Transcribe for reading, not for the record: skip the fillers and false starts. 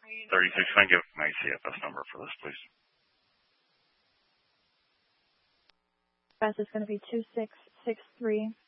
36. Can I give my CFS number for this, please? CFS is going to be 2663.